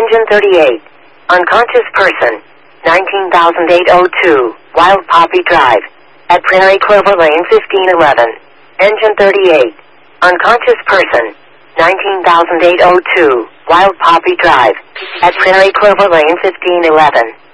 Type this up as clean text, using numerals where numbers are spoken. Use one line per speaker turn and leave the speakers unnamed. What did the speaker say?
Engine 38. Unconscious person. 19,802. Wild Poppy Drive. At Prairie Clover Lane 1511. Engine 38. Unconscious person. 19,802. Wild Poppy Drive. At Prairie Clover Lane 1511.